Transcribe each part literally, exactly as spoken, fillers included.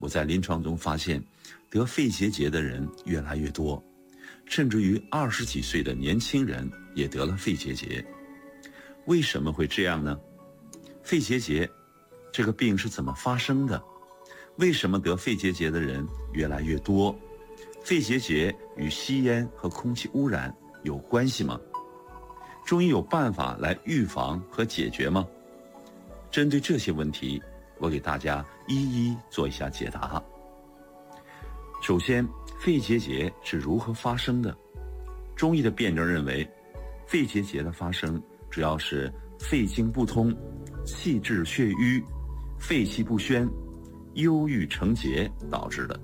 我在临床中发现，得肺结节的人越来越多，甚至于二十几岁的年轻人也得了肺结节。为什么会这样呢？肺结节这个病是怎么发生的？为什么得肺结节的人越来越多？肺结节与吸烟和空气污染有关系吗？中医有办法来预防和解决吗？针对这些问题，我给大家一一做一下解答。首先，肺结节是如何发生的？中医的辩证认为，肺结节的发生主要是肺经不通、气滞血瘀、肺气不宣、忧郁成结导致的。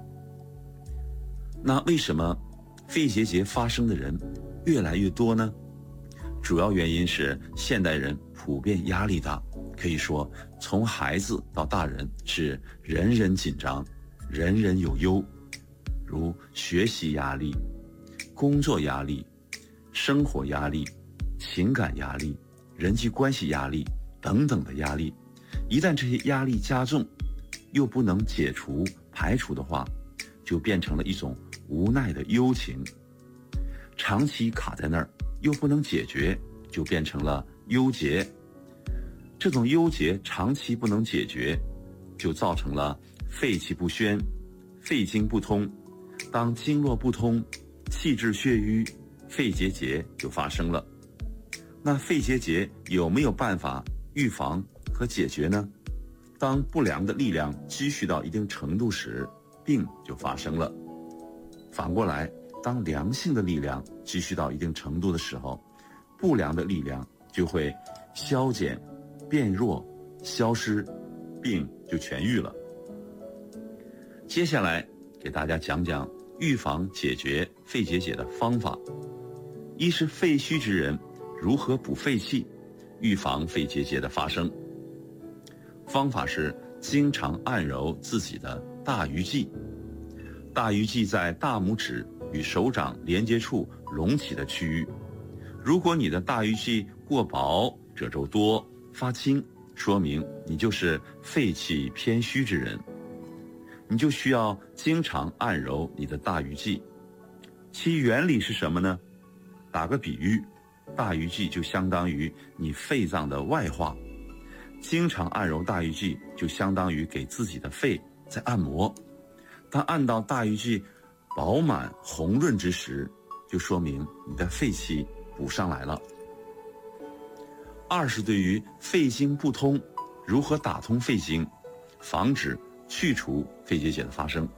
那为什么肺结节发生的人越来越多呢？主要原因是现代人普遍压力大，可以说从孩子到大人是人人紧张，人人有忧，如学习压力、工作压力、生活压力、情感压力、人际关系压力等等的压力。一旦这些压力加重，又不能解除排除的话，就变成了一种无奈的忧情，长期卡在那儿又不能解决，就变成了忧结。这种忧结长期不能解决，就造成了肺气不宣、肺经不通。当经络不通、气滞血瘀，肺结节就发生了。那肺结节有没有办法预防和解决呢？当不良的力量积蓄到一定程度时，病就发生了。反过来，当良性的力量积蓄到一定程度的时候，不良的力量就会消减、变弱、消失，病就痊愈了。接下来给大家讲讲预防解决肺结节的方法。一是肺虚之人如何补肺气，预防肺结节的发生。方法是经常按揉自己的大鱼际。大鱼际在大拇指与手掌连接处隆起的区域。如果你的大鱼际过薄、褶皱多、发青，说明你就是肺气偏虚之人，你就需要经常按揉你的大鱼际。其原理是什么呢？打个比喻，大鱼际就相当于你肺脏的外化，经常按揉大鱼际就相当于给自己的肺在按摩。当按到大鱼际饱满红润之时，就说明你的肺气补上来了。二是对于肺经不通，如何打通肺经，防止去除肺结节的发生。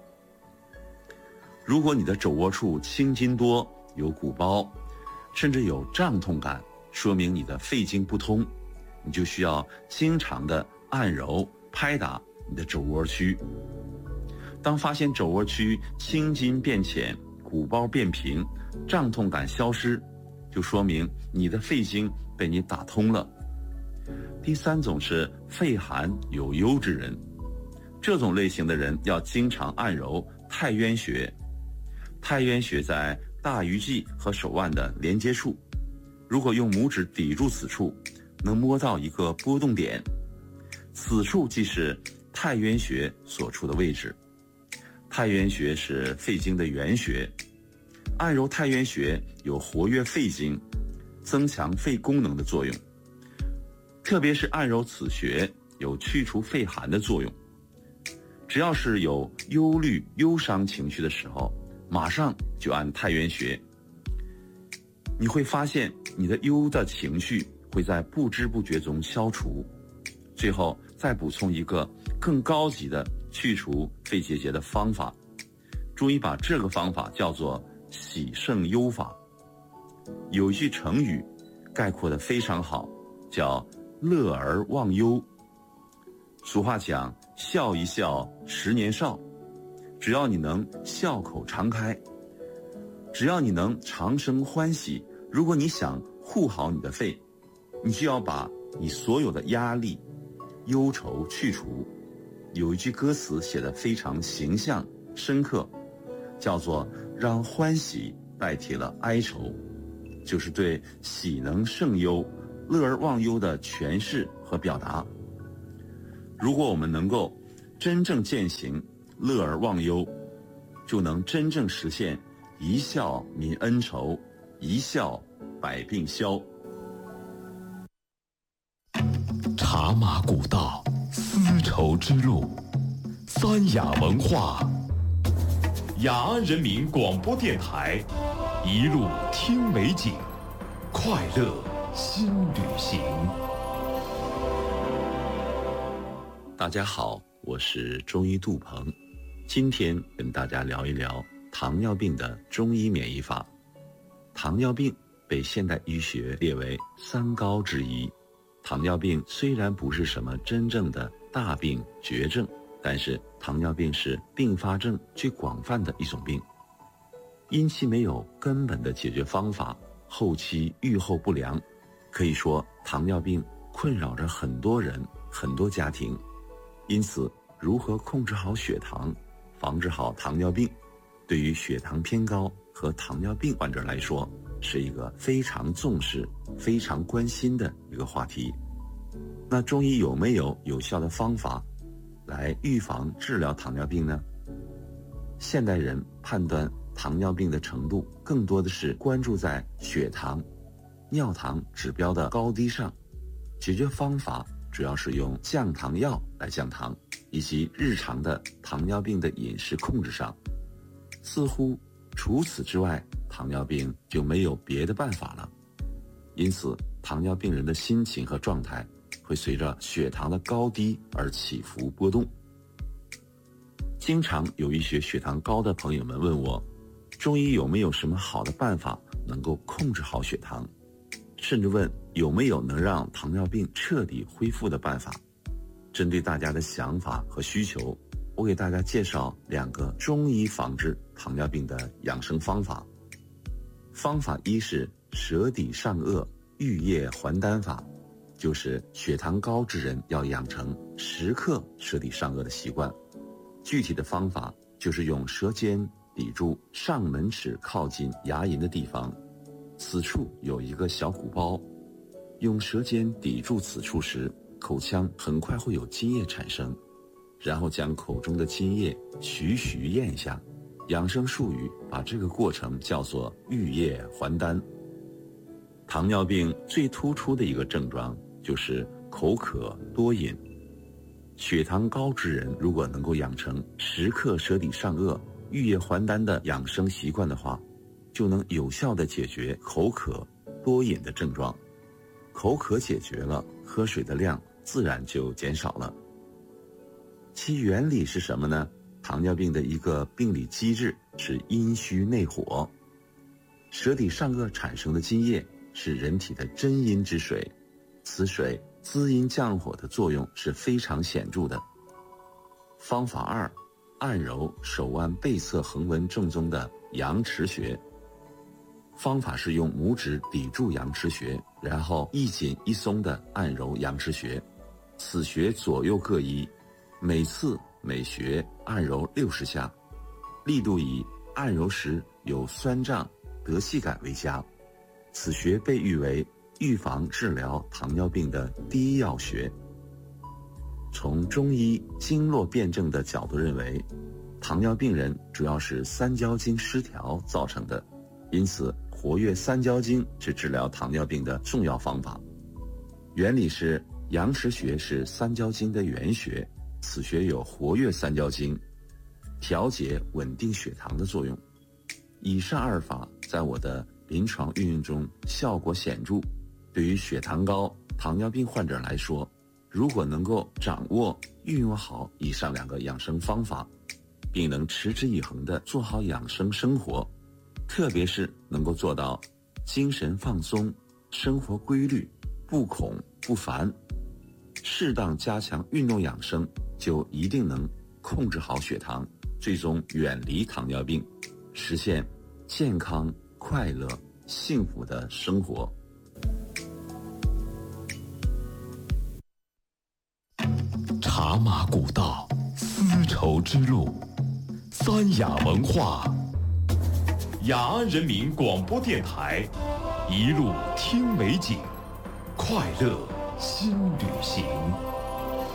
如果你的肘窝处青筋多，有鼓包，甚至有胀痛感，说明你的肺经不通，你就需要经常的按揉拍打你的肘窝区。当发现肘窝区青筋变浅、鼓包变平、胀痛感消失，就说明你的肺经被你打通了。第三种是肺寒有忧之人，这种类型的人要经常按揉太渊穴。太渊穴在大鱼际和手腕的连接处，如果用拇指抵住此处，能摸到一个波动点，此处即是太渊穴所处的位置。太渊穴是肺经的原穴，按揉太渊穴有活跃肺经、增强肺功能的作用，特别是按揉此穴有去除肺寒的作用。只要是有忧虑、忧伤情绪的时候，马上就按太渊穴，你会发现你的忧的情绪会在不知不觉中消除。最后再补充一个更高级的去除肺结节的方法，中医把这个方法叫做喜胜忧法。有一句成语概括得非常好，叫乐而忘忧。俗话讲，笑一笑十年少，只要你能笑口常开，只要你能长生欢喜，如果你想护好你的肺，你就要把你所有的压力、忧愁去除。有一句歌词写得非常形象深刻，叫做让欢喜代替了哀愁，就是对喜能胜忧、乐而忘忧的诠释和表达。如果我们能够真正践行乐而忘忧，就能真正实现一笑泯恩仇，一笑百病消。 茶马古道，丝绸之路，三雅文化。雅安人民广播电台，一路听美景，快乐新旅行。 大家好，我是中医杜鹏，今天跟大家聊一聊糖尿病的中医免疫法。糖尿病被现代医学列为三高之一。糖尿病虽然不是什么真正的大病绝症，但是糖尿病是并发症最广泛的一种病，因其没有根本的解决方法，后期预后不良，可以说糖尿病困扰着很多人很多家庭。因此如何控制好血糖，防治好糖尿病，对于血糖偏高和糖尿病患者来说是一个非常重视非常关心的一个话题。那中医有没有有效的方法来预防治疗糖尿病呢？现代人判断糖尿病的程度更多的是关注在血糖、尿糖指标的高低上，解决方法主要是用降糖药来降糖，以及日常的糖尿病的饮食控制上。似乎除此之外，糖尿病就没有别的办法了。因此糖尿病人的心情和状态会随着血糖的高低而起伏波动。经常有一些血糖高的朋友们问我，中医有没有什么好的办法能够控制好血糖，甚至问有没有能让糖尿病彻底恢复的办法。针对大家的想法和需求，我给大家介绍两个中医防治糖尿病的养生方法。方法一是舌底上颚玉液还丹法，就是血糖高之人要养成时刻舌底上颚的习惯。具体的方法就是用舌尖抵住上门齿靠近牙龈的地方，此处有一个小鼓包，用舌尖抵住此处时，口腔很快会有津液产生，然后将口中的津液徐徐咽下。养生术语把这个过程叫做玉液还丹。糖尿病最突出的一个症状就是口渴多饮。血糖高之人如果能够养成时刻舌底上颚玉液还丹的养生习惯的话，就能有效地解决口渴多饮的症状。口渴解决了，喝水的量自然就减少了。其原理是什么呢？糖尿病的一个病理机制是阴虚内火，舌底上颚产生的津液是人体的真阴之水，此水滋阴降火的作用是非常显著的。方法二，按揉手腕背侧横纹正中的阳池穴。方法是用拇指抵住阳池穴，然后一紧一松地按揉阳池穴，此穴左右各一，每次每穴按揉六十下，力度以按揉时有酸胀得气感为佳。此穴被誉为预防治疗糖尿病的第一要穴。从中医经络辩证的角度认为，糖尿病人主要是三焦经失调造成的，因此活跃三焦经是治疗糖尿病的重要方法。原理是阳池穴是三焦经的原穴，此穴有活跃三焦经、调节稳定血糖的作用。以上二法在我的临床运用中效果显著。对于血糖高、糖尿病患者来说，如果能够掌握、运用好以上两个养生方法，并能持之以恒地做好养生生活，特别是能够做到精神放松、生活规律、不恐不烦，适当加强运动养生，就一定能控制好血糖，最终远离糖尿病，实现健康、快乐、幸福的生活。 茶马古道，丝绸之路，三雅文化。雅安人民广播电台，一路听美景，快乐新旅行。